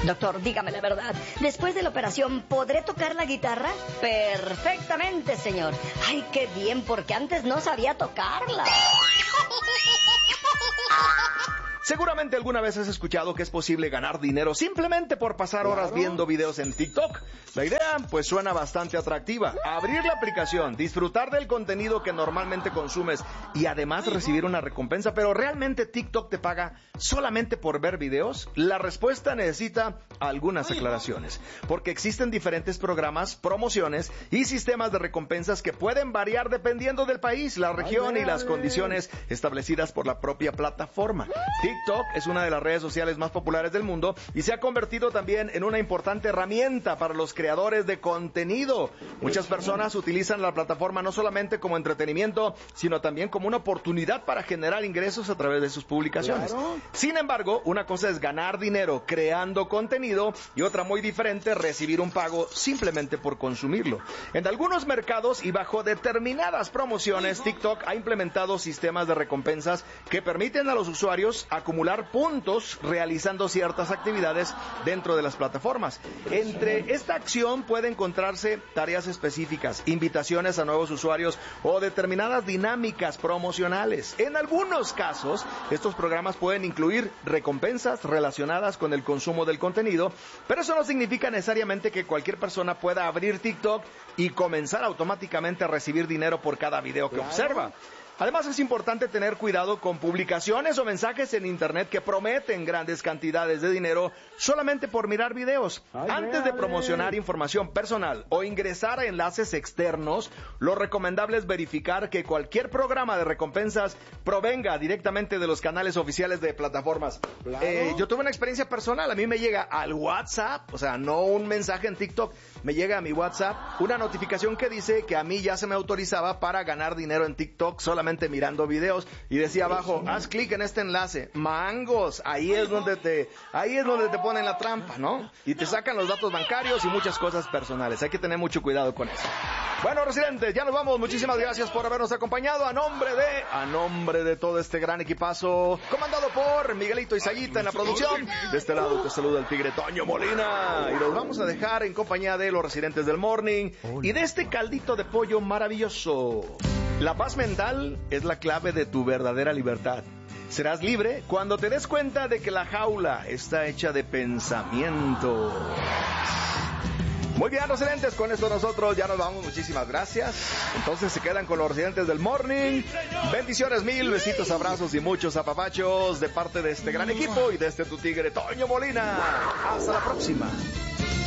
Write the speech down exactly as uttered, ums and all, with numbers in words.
Doctor, dígame la verdad. Después de la operación, ¿podré tocar la guitarra? Perfectamente, señor. Ay, qué bien, porque antes no sabía tocarla. Seguramente alguna vez has escuchado que es posible ganar dinero simplemente por pasar horas Claro. viendo videos en TikTok. La idea, pues, suena bastante atractiva. Abrir la aplicación, disfrutar del contenido que normalmente consumes y además recibir una recompensa. Pero ¿realmente TikTok te paga solamente por ver videos? La respuesta necesita algunas aclaraciones, porque existen diferentes programas, promociones y sistemas de recompensas que pueden variar dependiendo del país, la región y las condiciones establecidas por la propia plataforma. TikTok es una de las redes sociales más populares del mundo y se ha convertido también en una importante herramienta para los creadores de contenido. Muchas personas utilizan la plataforma no solamente como entretenimiento, sino también como una oportunidad para generar ingresos a través de sus publicaciones. Claro. Sin embargo, una cosa es ganar dinero creando contenido y otra muy diferente, recibir un pago simplemente por consumirlo. En algunos mercados y bajo determinadas promociones, TikTok ha implementado sistemas de recompensas que permiten a los usuarios acumular puntos realizando ciertas actividades dentro de las plataformas. Entre esta acción puede encontrarse tareas específicas, invitaciones a nuevos usuarios o determinadas dinámicas promocionales. En algunos casos, estos programas pueden incluir recompensas relacionadas con el consumo del contenido, pero eso no significa necesariamente que cualquier persona pueda abrir TikTok y comenzar automáticamente a recibir dinero por cada video que Claro. observa. Además, es importante tener cuidado con publicaciones o mensajes en internet que prometen grandes cantidades de dinero solamente por mirar videos. Ay, Antes de véale. promocionar información personal o ingresar a enlaces externos, lo recomendable es verificar que cualquier programa de recompensas provenga directamente de los canales oficiales de plataformas. Claro. Eh, yo tuve una experiencia personal, a mí me llega al WhatsApp, o sea, no un mensaje en TikTok, me llega a mi WhatsApp una notificación que dice que a mí ya se me autorizaba para ganar dinero en TikTok solamente mirando videos y decía abajo, haz clic en este enlace, mangos, ahí es donde te, ahí es donde te ponen la trampa, ¿no? Y te sacan los datos bancarios y muchas cosas personales, hay que tener mucho cuidado con eso. Bueno, residentes, ya nos vamos, muchísimas gracias por habernos acompañado a nombre de, a nombre de todo este gran equipazo, comandado por Miguelito y Sayita en la producción. De este lado te saluda el tigre Toño Molina y los vamos a dejar en compañía de los residentes del Morning y de este caldito de pollo maravilloso. La paz mental es la clave de tu verdadera libertad. Serás libre cuando te des cuenta de que la jaula está hecha de pensamiento. Muy bien, residentes, con esto nosotros ya nos vamos, muchísimas gracias. Entonces se quedan con los residentes del Morning. Bendiciones mil, besitos, abrazos y muchos apapachos de parte de este gran equipo y de este tu tigre Toño Molina. Hasta la próxima.